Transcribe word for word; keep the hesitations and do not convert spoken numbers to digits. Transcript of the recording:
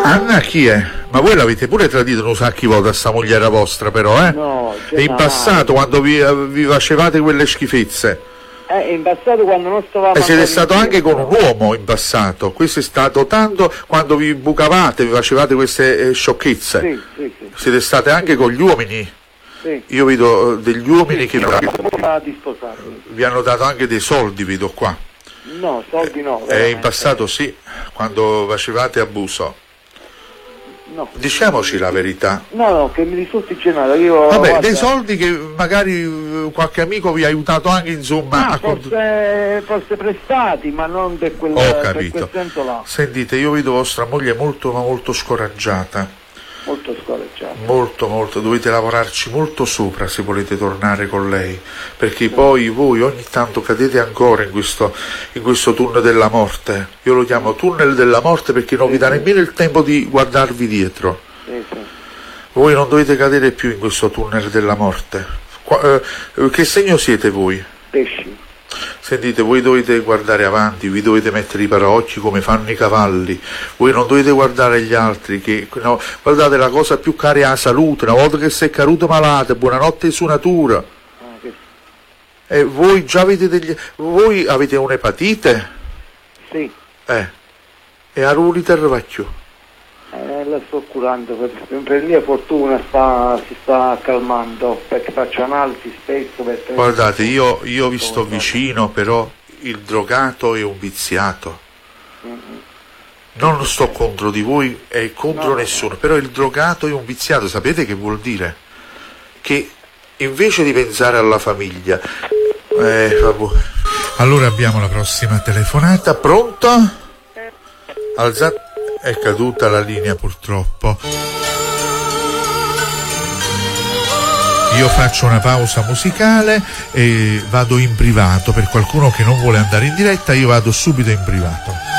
Anna chi è? Ma voi l'avete pure tradito un sacchi volte a sta mogliera vostra però, eh? No. E in passato quando vi, vi facevate quelle schifezze? Eh, in passato quando non stavamo... E siete stato anche con un uomo in passato, questo è stato tanto quando vi bucavate, vi facevate queste eh, sciocchezze. Sì, sì, sì. Siete state anche con gli uomini? Sì. Io vedo eh, degli uomini sì, che vi, vi hanno dato anche dei soldi, vedo qua. No, soldi no. Eh, in passato sì, quando facevate abuso. No. Diciamoci la verità. No, no, che mi risulti generato. Io, Vabbè, guarda, dei soldi che magari qualche amico vi ha aiutato anche, insomma. ah, a forse, forse prestati, ma non per quel, Ho per capito. quel senso là. Sentite, io vedo vostra moglie molto ma molto scoraggiata. Molto scoraggiata. Molto, molto, dovete lavorarci molto sopra se volete tornare con lei, perché poi voi ogni tanto cadete ancora in questo, in questo tunnel della morte. Io lo chiamo tunnel della morte perché non vi dà nemmeno il tempo di guardarvi dietro. Sì, sì. Voi non dovete cadere più in questo tunnel della morte. Qua, eh, che segno siete voi? Pesci. Sentite, voi dovete guardare avanti, vi dovete mettere i paraocchi come fanno i cavalli, voi non dovete guardare gli altri, che, no, guardate, la cosa più cara è la salute, una volta che sei caduto malato, buonanotte su natura. Ah, che... E voi già avete degli... voi avete un'epatite? Sì. Eh, e a rulite va più. Eh, la sto curando, per, per mia fortuna sta, si sta calmando, perché faccio analisi spesso. Per Guardate, io, io vi sto vicino, però il drogato è un viziato. Mm-hmm. Non sto contro di voi e contro no, nessuno, no. Però il drogato è un viziato, sapete che vuol dire? Che invece di pensare alla famiglia... Eh, vabbè. Allora abbiamo la prossima telefonata, pronto? Alzate... È caduta la linea purtroppo. Io faccio una pausa musicale e vado in privato. Per qualcuno che non vuole andare in diretta, io vado subito in privato.